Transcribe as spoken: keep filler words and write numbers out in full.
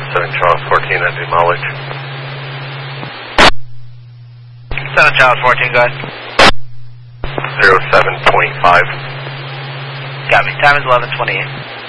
seven Charles fourteen, I demolish. seven Charles fourteen, go ahead. zero seven point five. Got me. Time is eleven twenty-eight.